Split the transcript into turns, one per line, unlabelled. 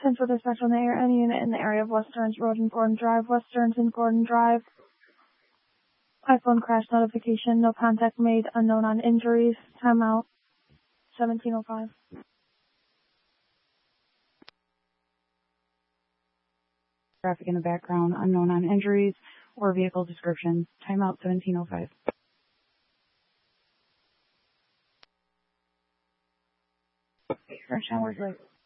10 for dispatch on the air. Any unit in the area of West Stearns Road and Gordon Drive. West Stearns and Gordon Drive. iPhone crash notification. No contact made. Unknown on injuries. Timeout. 17:05.
Traffic in the background. Unknown on injuries or vehicle descriptions. Timeout 17:05. Rush hour's late.